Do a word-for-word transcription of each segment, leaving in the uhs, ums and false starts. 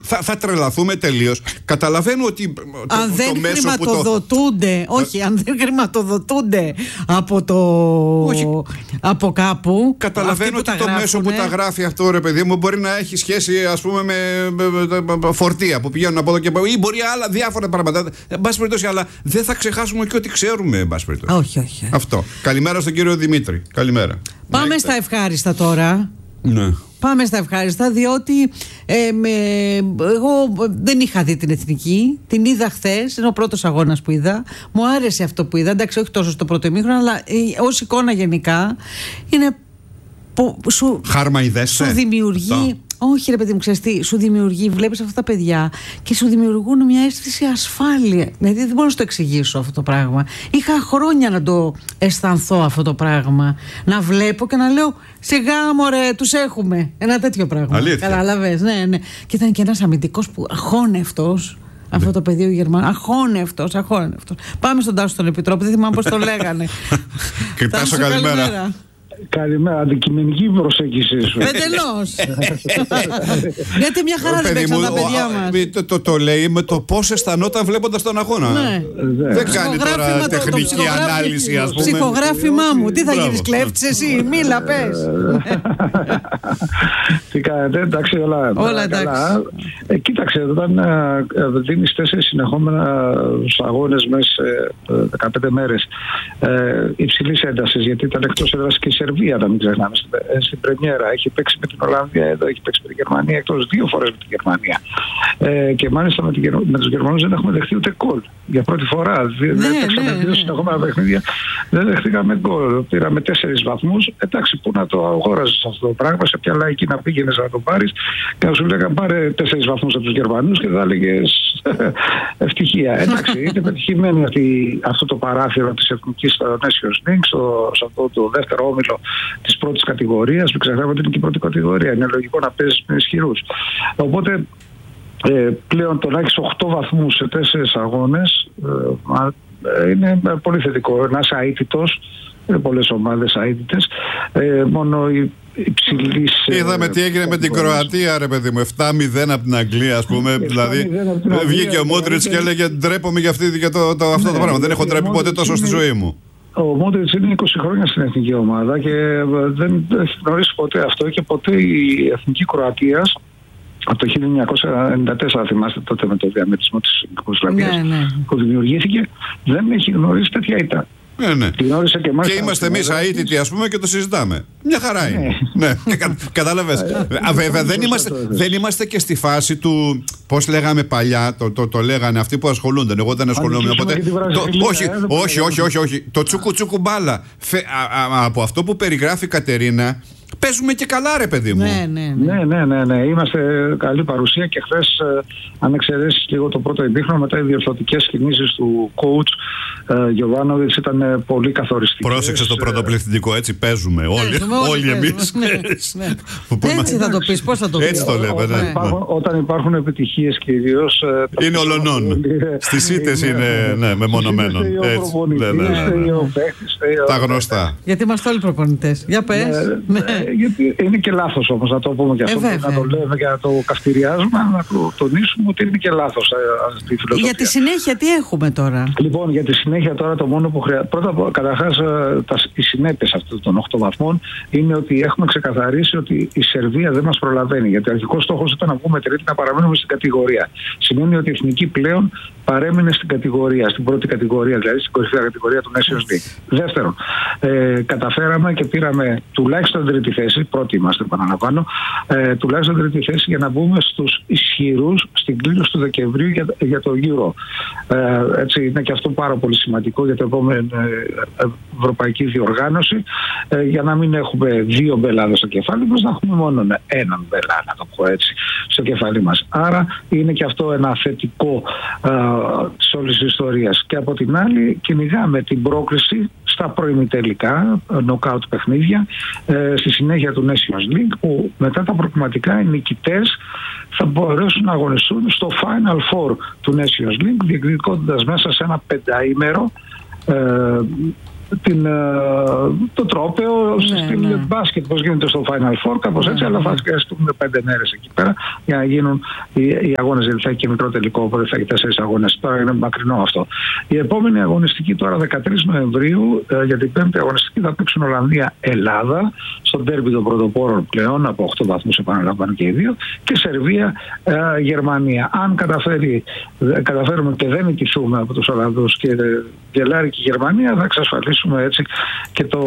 θα, θα τρελαθούμε τελείως. Καταλαβαίνω ότι το, αν το, δεν το μέσο χρηματοδοτούνται, που το... όχι, αν δεν χρηματοδοτούνται από το. Όχι. Από κάπου. Καταλαβαίνω ότι το μέσο που τα γράφει αυτό, ρε παιδί μου, μπορεί να έχει σχέση, ας πούμε, με, με, με, με φορτία που πηγαίνουν από εδώ και από εκεί, ή μπορεί άλλα διάφορα πράγματα. Εν πάση περιπτώσει, αλλά δεν θα ξεχάσουμε και ό,τι ξέρουμε, εν πάση περιπτώσει. Όχι, όχι. Αυτό. Καλημέρα στον κύριο Δημήτρη. Καλημέρα. Πάμε ναι, στα ευχάριστα τώρα. Ναι. Πάμε στα ευχάριστα, διότι ε, με, εγώ δεν είχα δει την Εθνική. Την είδα χθες, είναι ο πρώτος αγώνας που είδα. Μου άρεσε αυτό που είδα. Εντάξει, όχι τόσο στο πρώτο ημίχρονο, αλλά ε, ως εικόνα γενικά είναι. Που, σου, Χάρμα ειδέσαι. Σου δημιουργεί. Αυτό. Όχι, ρε παιδί μου, ξέρεις τι, σου δημιουργεί, βλέπεις αυτά τα παιδιά και σου δημιουργούν μια αίσθηση ασφάλεια. Δηλαδή δεν μπορώ να σου το εξηγήσω αυτό το πράγμα. Είχα χρόνια να το αισθανθώ αυτό το πράγμα. Να βλέπω και να λέω σιγά μωρέ, τους έχουμε. Ένα τέτοιο πράγμα. Αλήθεια. Καταλαβες, ναι, ναι. Και ήταν και ένας αμυντικός που αχώνευτος. Αυτό ναι. Το παιδί ο Γερμανός. Αχώνευτος, αχώνευτος. Πάμε στον Τάσο τον Επιτρόπο, δεν θυμάμαι πώς το λέγανε. Και Τάσο, καλημέρα. Καλημέρα, αντικειμενική προσέγγιση σου. Εντελώς. Γιατί μια χαρά δεν παίξαν τα παιδιά μας. Το, το, το λέει με το πώς αισθανόταν βλέποντας τον αγώνα. Ναι. Δεν κάνει τώρα τεχνική το, το ανάλυση, ας πούμε. Ψυχογράφημά μου. Τι θα γίνεις κλέφτης εσύ, μίλα πες. Τι κάνετε, εντάξει, όλα, όλα εντάξει. Ε, κοίταξε, όταν ε, δίνεις τέσσερις συνεχόμενα αγώνες μέσα σε δεκαπέντε μέρες ε, υψηλής έντασης, γιατί ήταν εκτός έδρας και η Σερβία, να μην ξεχνάμε, στην, στην πρεμιέρα. Έχει παίξει με την Ολλανδία εδώ, έχει παίξει με την Γερμανία, εκτός δύο φορές με την Γερμανία. Ε, και μάλιστα με, την, με τους Γερμανούς δεν έχουμε δεχτεί ούτε γκολ. Για πρώτη φορά. Ναι, δεν παίξαμε ναι, δύο ναι. συνεχόμενα παιχνίδια, δεν δεχτήκαμε γκολ. Πήραμε τέσσερις βαθμούς. Εντάξει, πού να το αγόραζες αυτό το πράγμα, σε ποια λαϊκή να πήγαινες να το πάρεις και να σου λέγανε πάρε τέσσερις βαθμούς από τους Γερμανούς και θα έλεγες ευτυχία. Εντάξει, είναι πετυχημένη αυτή, αυτό το παράθυρο της εθνικής στο Nations League, στο, σε αυτό το δεύτερο όμιλο της πρώτης κατηγορίας. Μην ξεχνάμε ότι είναι και η πρώτη κατηγορία. Είναι λογικό να παίζεις με ισχυρούς. Οπότε ε, πλέον το να έχεις οκτώ βαθμούς σε τέσσερις αγώνες ε, είναι πολύ θετικό. Να είσαι αίτητος, είναι πολλές ομάδες αίτητες. Ε, μόνο η υψηλής. Είδαμε τι έγινε με την Κροατία, ρε παιδί μου. επτά μηδέν από την Αγγλία, ας πούμε. Δηλαδή, βγήκε ο Μόντριτς και έλεγε ντρέπομαι για, αυτή, για το, το, αυτό ναι, το πράγμα. Δεν έχω ντρέπει ποτέ τόσο στη ζωή μου. Ο Μόντριτς είναι είκοσι χρόνια στην εθνική ομάδα και δεν έχει γνωρίσει ποτέ αυτό και ποτέ η εθνική Κροατίας από το χίλια εννιακόσια ενενήντα τέσσερα, θυμάστε τότε με το διαμετρησμό της Ιουγκοσλαβίας ναι, ναι. που δημιουργήθηκε, δεν έχει γνωρίσει τέτοια ήττα. Ναι, ναι. Και, και είμαστε εμείς αίτητοι, ας πούμε, και το συζητάμε. Μια χαρά είναι. Ναι. Ναι. Κα, κατάλαβες. Βέβαια, δεν είμαστε, δεν είμαστε και στη φάση του. Πώς λέγαμε παλιά, το, το, το λέγανε αυτοί που ασχολούνται. Εγώ δεν ασχολούμαι ποτέ. Το, όχι, ε, όχι, όχι, όχι, όχι. Το τσούκου τσούκου μπάλα. Φε, α, α, από αυτό που περιγράφει η Κατερίνα. Παίζουμε και καλά, ρε παιδί μου. Ναι, ναι, ναι. ναι, ναι, ναι, ναι. Είμαστε καλή παρουσία και χθες, ε, αν εξαιρέσεις λίγο το πρώτο ημίχρονο, μετά οι διορθωτικές κινήσεις του coach ε, Γιοβάνοβιτς ήταν ε, πολύ καθοριστικές. Πρόσεξε στο πρώτο πληθυντικό, έτσι παίζουμε. Όλοι, παίζουμε, όλοι εμείς. Ναι, ναι. Έτσι θα το πεις, πώς θα το πεις. Έτσι το λέμε, όταν, ναι. υπάρχουν, όταν υπάρχουν επιτυχίες κυρίως. Ε, είναι ολονών. Στις ήττες είναι ναι, μεμονωμένων. Τα γνωστά. Γιατί είμαστε όλοι προπονητές. Για πες. Γιατί είναι και λάθος όμως να το πούμε και αυτό, ε, να το λέμε και να το καυτηριάζουμε, να το τονίσουμε ότι είναι και λάθος αυτή η φιλοσοφία. Για τη συνέχεια τι έχουμε τώρα? Λοιπόν, για τη συνέχεια τώρα το μόνο που χρειάζεται, πρώτα απ' όλα καταρχάς οι συνέπειες αυτών των οκτώ βαθμών είναι ότι έχουμε ξεκαθαρίσει ότι η Σερβία δεν μας προλαβαίνει, γιατί ο αρχικός στόχος ήταν να βγούμε τρίτη, να παραμένουμε στην κατηγορία. Σημαίνει ότι η εθνική πλέον παρέμεινε στην κατηγορία, στην πρώτη κατηγορία, δηλαδή στην κορυφαία κατηγορία του Nations League. Δεύτερον, ε, καταφέραμε και πήραμε τουλάχιστον τρίτη θέση, πρώτη είμαστε επαναλαμβάνω, ε, τουλάχιστον τρίτη θέση για να μπούμε στους ισχυρούς στην κλήρωση του Δεκεμβρίου για, για το Euro. Ε, έτσι είναι και αυτό πάρα πολύ σημαντικό για την επόμενη ε, ευρωπαϊκή διοργάνωση, ε, για να μην έχουμε δύο μπελάδες στο κεφάλι μας, να έχουμε μόνο έναν μπελά, να το πω έτσι, στο κεφάλι μας. Άρα είναι και αυτό ένα θετικό ε, της όλης της ιστορίας. Και από την άλλη κυνηγάμε την πρόκριση στα προημιτελικά, νοκάουτ παιχνίδια, ε, στη συνέχεια του Nations League, που μετά τα προκριματικά οι νικητές θα μπορέσουν να αγωνιστούν στο Final Four του Nations League, διεκδικώντας μέσα σε ένα πενταήμερο ε, την, το τρόπαιο ναι, στην ναι. μπάσκετ, πώς γίνεται στο Final Four, κάπως έτσι, ναι, αλλά θα ναι. χρειαστούν πέντε μέρες εκεί πέρα για να γίνουν οι, οι αγώνες, γιατί θα έχει και μικρό τελικό, οπότε θα έχει τέσσερις αγώνες. Τώρα είναι μακρινό αυτό. Η επόμενη αγωνιστική τώρα δεκατρείς Νοεμβρίου, ε, για την πέμπτη αγωνιστική θα παίξουν Ολλανδία-Ελλάδα, στον ντέρμπι των πρωτοπόρων πλέον, από οκτώ βαθμούς επαναλαμβάνω και οι δύο, και Σερβία-Γερμανία. Αν καταφέρει, καταφέρουμε και δεν νικηθούμε από τους Ολλανδούς και γελάρει και η Γερμανία, θα εξασφαλίσουμε έτσι και το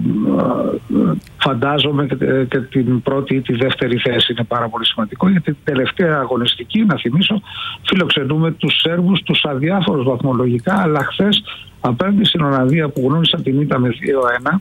φαντάζομαι και, και την πρώτη ή τη δεύτερη θέση. Είναι πάρα πολύ σημαντικό, γιατί την τελευταία αγωνιστική, να θυμίσω, φιλοξενούμε τους Σέρβους, τους αδιάφορους βαθμολογικά, αλλά χθες απέναντι στην Ολλανδία που γνώρισαν την ήττα με δύο ένα,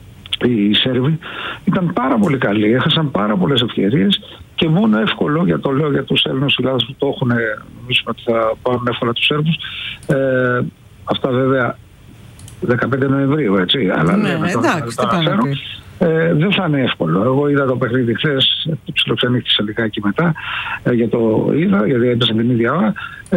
οι Σέρβοι ήταν πάρα πολύ καλοί, έχασαν πάρα πολλές ευκαιρίες και μόνο εύκολο, για το λέω για τους Έλληνες φιλάδες που το έχουν, νομίζουμε ότι θα πάρουν εύκολα τους Σέρβους, ε, αυτά βέβαια δεκαπέντε Νοεμβρίου, έτσι, αλλά ναι, λέμε εντάξει, τώρα, τώρα ξέρω, ε, δεν θα είναι εύκολο. Εγώ είδα το παιχνίδι χθες, ψιλοξενύχτησα λιγάκι μετά, ε, για το είδα, γιατί έπαιζε την ίδια ώρα.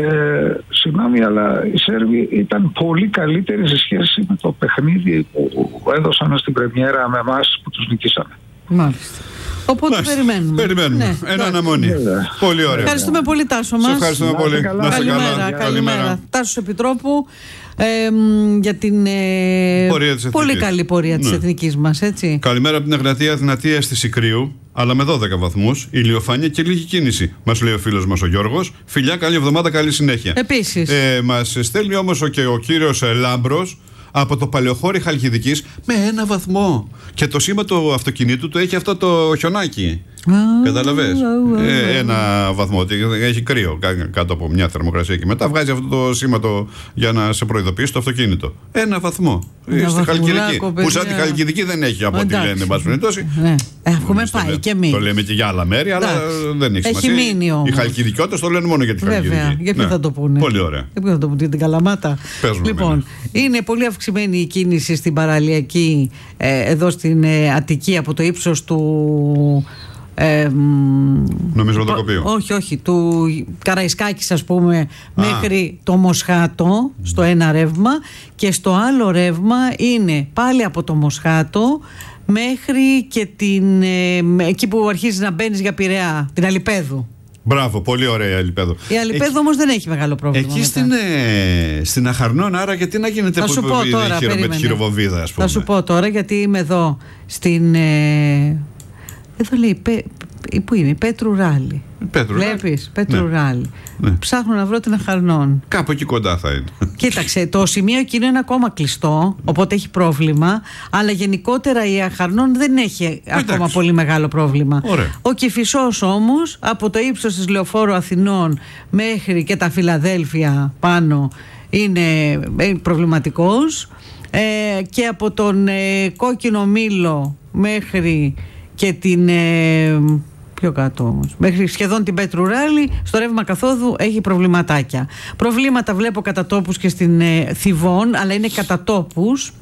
Ε, συγγνώμη, αλλά οι Σέρβοι ήταν πολύ καλύτεροι σε σχέση με το παιχνίδι που έδωσαν στην πρεμιέρα με εμάς που τους νικήσαμε. Μάλιστα. Οπότε Μάλιστα. περιμένουμε. Περιμένουμε. Ναι, Ένα αναμονή. Ναι, πολύ ωραία. Ευχαριστούμε πολύ, Τάσο μας. Σε ευχαριστούμε πολύ. Να είστε καλά. Καλημέρα. Καλημέρα. Τάσος Επιτρόπου, ε, για την ε, πολύ καλή πορεία της ναι. εθνικής μας, έτσι. Καλημέρα από την Εγνατία δυνατή αίσθηση κρύου, αλλά με δώδεκα βαθμούς, ηλιοφάνεια και λίγη κίνηση. Μας λέει ο φίλος μας ο Γιώργος. Φιλιά, καλή εβδομάδα, καλή συνέχεια. Επίσης. Ε, μας στέλνει όμως και ο κύριος Λάμπρος από το Παλαιοχώρι Χαλκιδικής με ένα βαθμό. Και το σήμα του αυτοκινήτου του έχει αυτό το χιονάκι. Καταλαβες. Ε, ένα βαθμό. Έχει κρύο κάτω από μια θερμοκρασία και μετά βγάζει αυτό το σήμα το, για να σε προειδοποιήσει το αυτοκίνητο. Ένα βαθμό. Ένα στη Χαλκιδική. Που σαν τη Χαλκιδική δεν έχει από ό,τι λένε, εν πάση περιπτώσει. Έχουμε πάει και εμείς. Το λέμε και για άλλα μέρη, αλλά δεν έχει σημασία. Έχει μείνει όμως. Οι Χαλκιδικιώτες το λένε μόνο για τη Χαλκιδική. Βέβαια. Για ποιο θα το πούνε. Πολύ ωραία. Για ποιο θα το πούνε, την Καλαμάτα. Λοιπόν, είναι πολύ αυξημένη η κίνηση στην παραλιακή, εδώ στην Αττική, από το ύψος του. Ε, Νομίζω το κοπείο. Όχι, όχι. Του Καραϊσκάκης, ας πούμε, Α. μέχρι το Μοσχάτο, στο ένα ρεύμα, και στο άλλο ρεύμα είναι πάλι από το Μοσχάτο μέχρι και την, ε, εκεί που αρχίζει να μπαίνεις για Πειραιά, την Αλιπέδου. Μπράβο, πολύ ωραία η Αλιπέδου. Η Αλιπέδου όμως δεν έχει μεγάλο πρόβλημα. Εκεί στην, ε, στην Αχαρνών, άρα γιατί να γίνεται που χειρο, με τη χειροβοβίδα, ας πούμε. Θα σου πω τώρα, γιατί είμαι εδώ στην. Ε, εδώ λέει, πε, πού είναι, Πέτρου Ράλι. Πέτρου Βλέπεις, Πέτρου ναι. Ράλι. Ναι. Ψάχνω να βρω την Αχαρνών. Κάπου εκεί κοντά θα είναι. Κοίταξε, το σημείο εκείνο είναι ακόμα κλειστό, οπότε έχει πρόβλημα, αλλά γενικότερα η Αχαρνών δεν έχει Εντάξει. ακόμα πολύ μεγάλο πρόβλημα. Ωραία. Ο Κηφισός όμως, από το ύψος της Λεωφόρου Αθηνών μέχρι και τα Φιλαδέλφια πάνω, είναι προβληματικός, ε, και από τον ε, Κόκκινο Μήλο μέχρι και την ε, πιο κάτω όμως, μέχρι σχεδόν την Πέτρου Ράλι, στο ρεύμα καθόδου έχει προβληματάκια. Προβλήματα βλέπω κατά τόπους και στην ε, Θηβών, αλλά είναι κατά τόπους.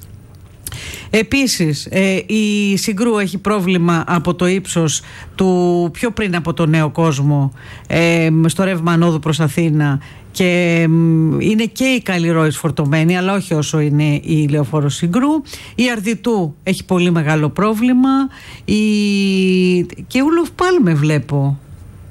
Επίσης ε, η Συγκρού έχει πρόβλημα από το ύψος του, πιο πριν από το Νέο Κόσμο, ε, στο ρεύμα ανόδου προς Αθήνα, και ε, είναι και η Καλλιρόης φορτωμένη, αλλά όχι όσο είναι η Λεωφόρος Συγκρού. Η Αρδιτού έχει πολύ μεγάλο πρόβλημα, η... και Ούλοφ Πάλμε βλέπω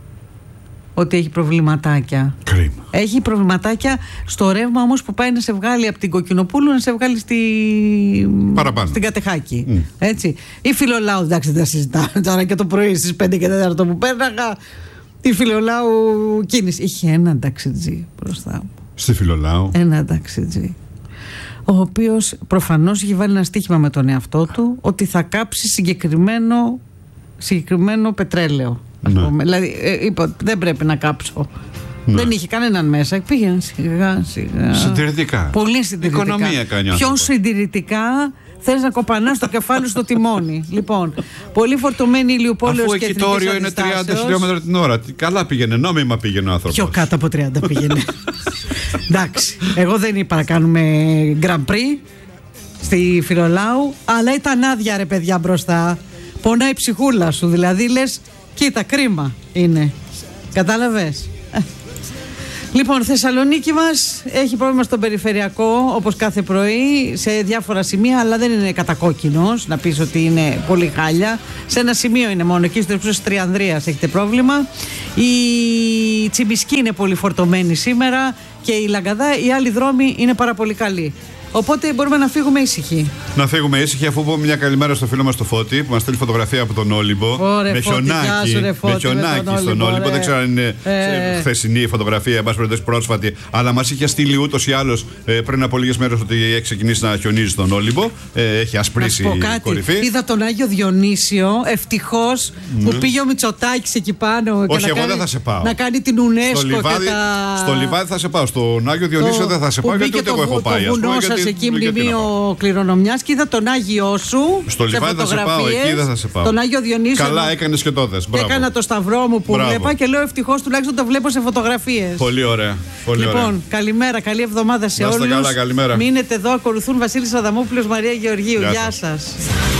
ότι έχει προβληματάκια. Κρίμα. Έχει προβληματάκια στο ρεύμα όμως που πάει να σε βγάλει από την Κοκκινοπούλου να σε βγάλει στη... στην Κατεχάκη. Mm. Έτσι. Η Φιλολάου, εντάξει, δεν συζητάμε τώρα, και το πρωί στις πέντε και τέσσερα που πέρναγα, τη Φιλολάου κίνηση. Είχε ένα ταξιτζή μπροστά μου. Στη Φιλολάου. Ένα ταξιτζή, ο οποίος προφανώς έχει βάλει ένα στοίχημα με τον εαυτό του ότι θα κάψει συγκεκριμένο, συγκεκριμένο πετρέλαιο. Ναι. Δηλαδή, ε, είπα, δεν πρέπει να κάψω. Ναι. Δεν είχε κανέναν μέσα. Πήγαινε σιγά σιγά. Συντηρητικά. Πολύ συντηρητικά. Οικονομία κάνει. Πιο συντηρητικά θες να κοπανάς το κεφάλι στο τιμόνι. Λοιπόν, πολύ φορτωμένη ηλιοπόλεως και εθνικής Αφού εκεί το όριο είναι τριάντα χιλιόμετρα την ώρα. Καλά πήγαινε, νόμιμα πήγαινε ο άνθρωπος. Πιο κάτω από τριάντα πήγαινε. Εντάξει. Εγώ δεν είπα να κάνουμε Grand Prix στη Φιλολάου, αλλά ήταν άδεια, ρε παιδιά, μπροστά. Πονάει η ψυχούλα σου. Δηλαδή λες, κοίτα, κρίμα είναι. Κατάλαβες. Λοιπόν, Θεσσαλονίκη μας έχει πρόβλημα στον περιφερειακό, όπως κάθε πρωί, σε διάφορα σημεία, αλλά δεν είναι κατακόκκινος, να πεις ότι είναι πολύ χάλια. Σε ένα σημείο είναι μόνο, εκεί στο ύψος Τριανδρίας έχετε πρόβλημα. Η Τσιμπισκή είναι πολύ φορτωμένη σήμερα και η Λαγκαδά, οι άλλοι δρόμοι είναι πάρα πολύ καλοί. Οπότε μπορούμε να φύγουμε ήσυχοι. Να φύγουμε ήσυχοι, αφού πούμε μια καλημέρα στο φίλο μας το Φώτη που μας στέλνει φωτογραφία από τον Όλυμπο. Ωρε, με Φώτη, χιονάκι, σου, ρε, Φώτη, με χιονάκι με στον Όλυμπο. Όλυμπο, δεν ξέρω αν είναι ε... χθεσινή η φωτογραφία, εν πάση περιπτώσει πρόσφατη. Αλλά μας είχε στείλει ούτως ή άλλως ε, πριν από λίγες μέρες ότι έχει ξεκινήσει να χιονίζει στον Όλυμπο. Ε, έχει ασπρίσει η κορυφή. Είδα τον Άγιο Διονύσιο, ευτυχώς mm. που πήγε ο Μητσοτάκης εκεί πάνω. Όχι, και εγώ να δεν κάνει, θα σε πάω. Να κάνει την UNESCO στο λιβάδι, και τα... στο λιβάδι θα σε πάω. Στον Άγιο Διονύσιο δεν θα σε πάω γιατί ούτε εγώ έχω πάει. Το βουνό σας εκεί, μνημείο κληρονομιάς, και είδα τον Άγιό σου. Στο λιβάδι θα σε πάω, εκεί δεν θα σε πάω. Τον Άγιο Διονύσιο. Καλά έκανες και τότε. Έκανα το σταυρό μου που Μπράβο. Βλέπα και λέω ευτυχώς τουλάχιστον το βλέπω σε φωτογραφίες. Πολύ ωραία. Πολύ λοιπόν, ωραία. καλημέρα, καλή εβδομάδα σε όλους. Καλά, καλημέρα. Μείνετε εδώ, ακολουθούν Βασίλης Αδαμόπουλος, Μαρία Γεωργίου. Γεια, Γεια σας.